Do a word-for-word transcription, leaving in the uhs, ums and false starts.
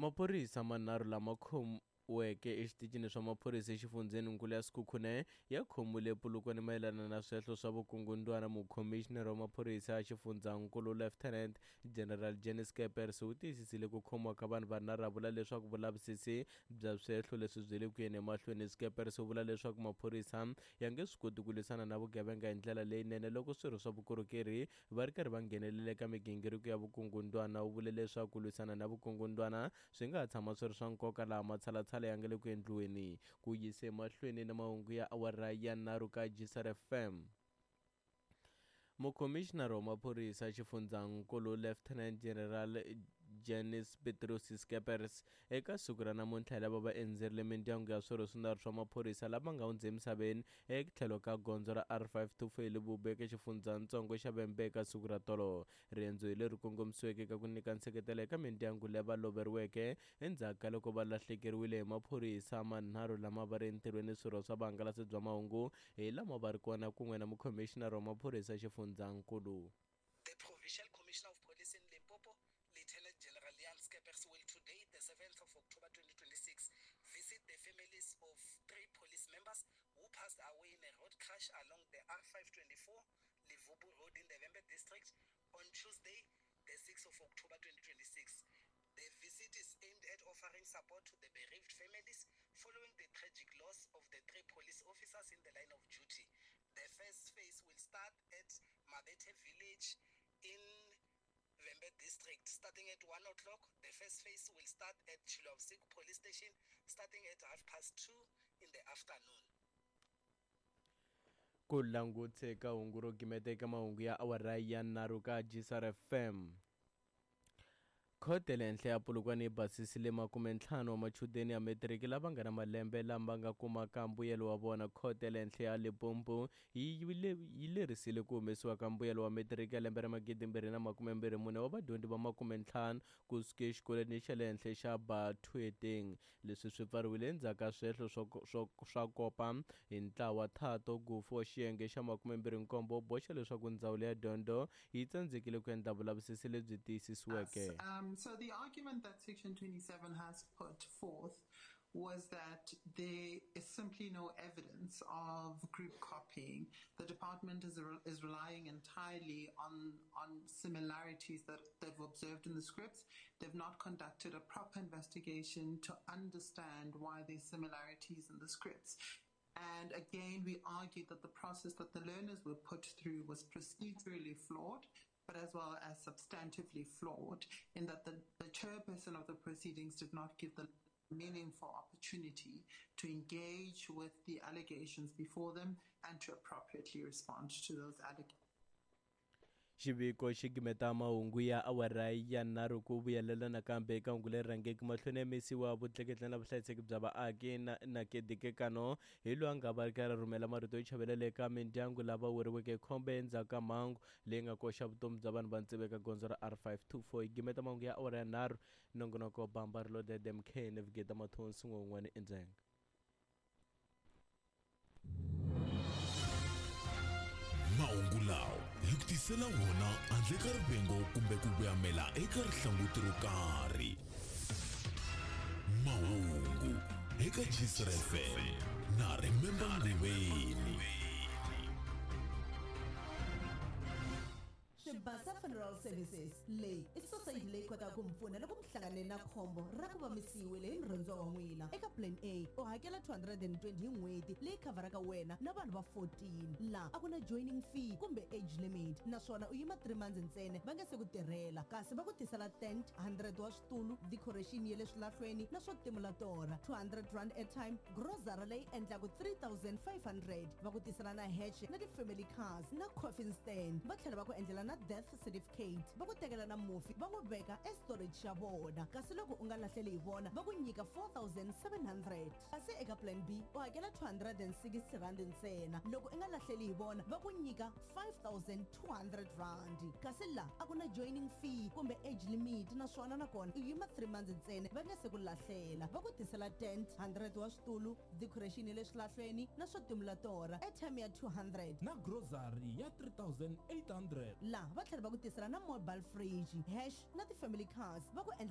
Maphorisa manharhu lama khomiweke exitichini swa maphorisa exifundzeninkulu ya Sekhukhune ya khomile Polokwane mayelana na swihehlo swa vukungundzwana. Mukhomixinara wa maphorisa ya xifundzankulu Lieutenant General Janice Skeepers u tiyisisile ku khomiwa ka vanhu vanharhu, a vula leswaku vulavisisi bya swihehlo leswi byi le ku yeni emahlweni. Skeepers u vula leswaku maphorisa ya nge swi koti ku lwisana na vugevenga hi ndlela leyinene loko swirho swa vukorhokeri va ri karhi va nghenelela eka migingiriko ya vukungundzwana. U vule leswaku ku lwisana na vukungundzwana swi nga ha tshama swi ri swa nkoka laha matshalatshala ya nga le ku endliweni. Ku yisa emahlweni na mahungu ya awara ya nharhu ka G S R F M, mukhomixinara wa maphorisa ya xifundzankulu Lieutenant General Janice Petrus Skeepers eka siku ra namuntlha lava va endzerile mindyangu ya swirho swinharhu swa maphorisa lama nga hundze emisaveni etlhelo ka gondzo ra R five two four Lubube eka xifundzatsongo xa Vhembe eka siku ra tolo. Riendzo hi leri kongomisiweke eka ku nyika nseketelo eka mindyangu lava loveriweke endzhaku ka loko va lahlekeriwile hi maphorisa manharhu lama va ri entirhweni. Swirho swa vahangalasi bya mahungu hi lama va ri kona kun'we na mukhomixinara wa maphorisa ya xifundzankulu. The Provincial Commissioner of Police in Limpopo, Lieutenant General Jan Skeepers, will today, the seventh of October twenty twenty-six, visit the families of three police members who passed away in a road crash along the R five twenty-four Livubu Road in the Vhembe district on Tuesday, the sixth of October twenty twenty-six. The visit is aimed at offering support to the bereaved families following the tragic loss of the three police officers in the line of duty. The first phase will start at Mabete village in Vhembe district starting at one o'clock. The first phase will start at Chilovsik police station starting at half past two in the afternoon. Ku languteka hungu ro gimeta eka mahungu ya awara ya nharhu ka G S R F M. Khote le henhla ya Polokwane yi basisile makumentlhanu wa machudeni ya metiriki lava nga na malembe lama nga kumaka mbuyelo wa vona. Khote le henhla ya Limpopo yi lerisile ku humesiwa ka mbuyelo wa metiriki ya lembe ra magidimbirhi na makume mbirhi mune wa vadyondzi va makumentlhanu kusuka exikolweni xa le henhla xa Batueteng. Leswi swi pfariwile endzhaku ka swihehlo swa kopa hi ntlawa Thato Gufu wa xiyenge xa makume mbirhi nkombo u boxa leswaku ndzawulo ya dyondzo yi tsandzekile ku endla vulavisisi lebyi tiyisisiweke. Um, so the argument that Section twenty-seven has put forth was that there is simply no evidence of group copying. The department is, re- is relying entirely on, on similarities that they've observed in the scripts. They've not conducted a proper investigation to understand why there's similarities in the scripts. And again, we argued that the process that the learners were put through was procedurally flawed, but as well as substantively flawed, in that the, the chairperson of the proceedings did not give the meaningful opportunity to engage with the allegations before them and to appropriately respond to those allegations. Xiviko xi gimeta mahungu ya awara ya nharhu ku vuyelela nakambe eka hungu leri rhangeke mahlweni ya mesiwa vutleketli na vuhlayiseki bya vaaki na Nakedikekano hi loyi a nga va ri karhi rhumela marito yo chavelela eka mindyangu lava weriweke khombo endzhaku ka mhangu leyi nga koxa vutomi bya vanhu va ntsevu eka gondzo ra R five two four. Hi gimeta mahungu ya awara ya nharhu nongonoko bamba ri lodede M K Navigate Mathonsi n'wun'wana endzhaku. Mahungu lawa hi ku tisela wona handle ka rivengo kumbe ku vuyamela eka rihlanguti ro karhi. Mahungu eka G S R F M na Remember Ngubeni. Shibasa Funeral Services leyi i society leyi kotaka ku mpfuna loko mi hlangane na khombo ra ku vamisiwile hi murhandziwa wa n'wina. Eka plan A u hakela two hundred twenty hi n'hweti leyi khavaraka wena na vanhu va fourteen, laha a ku na joining fee kumbe age limit, naswona u yima three months ntsena va nga se ku tirhela, kasi va ku tisela tent one hundred wa switulu, decoration ya le swilahlweni na swo timula tora, two hundred rand airtime, grocery leyi endlaku three thousand five hundred, va ku tisela na hatch na ti-family cars na coffin stand, va tlhela va ku endlela na death certificate, va ku tekela na mufi va n'wi veka estorage xa vona, kasi loko u nga lahleli hi vona va ku nyika four thousand seven hundred. Kasi eka plan B u hakela two hundred sixty rand ntsena, loko u nga lahleli hi vona va ku nyika five thousand two hundred rand. Kasi la a ku na joining fee kumbe age limit, naswona nakona u yima three months ntsena va nga se ku lahlela, va ku tisela tent one hundred wa switulu, decoration ya le swilahlweni na swo timula tora, airtime ya two hundred na grocery ya three thousand eight hundred. la va tlhela va ku tisela na mobile fridge, hash na ti-family cars, va ku